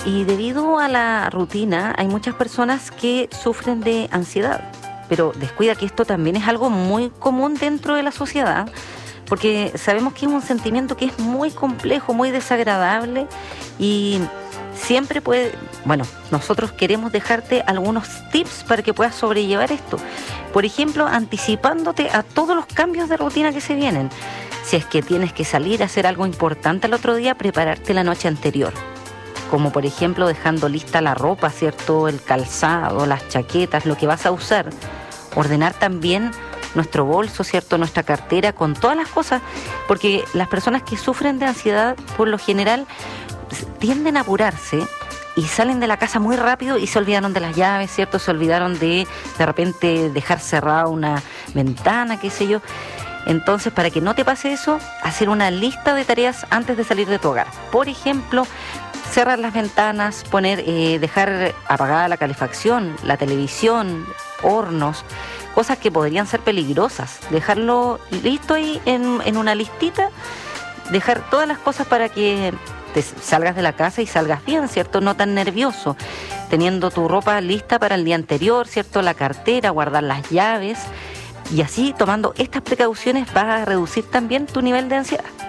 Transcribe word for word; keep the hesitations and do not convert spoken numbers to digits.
Y debido a la rutina, hay muchas personas que sufren de ansiedad, pero descuida que esto también es algo muy común dentro de la sociedad, porque sabemos que es un sentimiento que es muy complejo, muy desagradable y siempre puede, bueno, nosotros queremos dejarte algunos tips para que puedas sobrellevar esto. Por ejemplo, anticipándote a todos los cambios de rutina que se vienen. Si es que tienes que salir a hacer algo importante el otro día, prepararte la noche anterior. Como por ejemplo dejando lista la ropa, ¿cierto? El calzado, las chaquetas, lo que vas a usar. Ordenar también nuestro bolso, ¿cierto? Nuestra cartera con todas las cosas, porque las personas que sufren de ansiedad, por lo general, tienden a apurarse y salen de la casa muy rápido y se olvidaron de las llaves, ¿cierto? Se olvidaron de de repente dejar cerrada una ventana, qué sé yo. Entonces, para que no te pase eso, hacer una lista de tareas antes de salir de tu hogar. Por ejemplo, cerrar las ventanas, poner, eh, dejar apagada la calefacción, la televisión, hornos, cosas que podrían ser peligrosas. Dejarlo listo ahí en, en una listita, dejar todas las cosas para que te salgas de la casa y salgas bien, ¿cierto? No tan nervioso, teniendo tu ropa lista para el día anterior, ¿cierto? La cartera, guardar las llaves, y así tomando estas precauciones vas a reducir también tu nivel de ansiedad.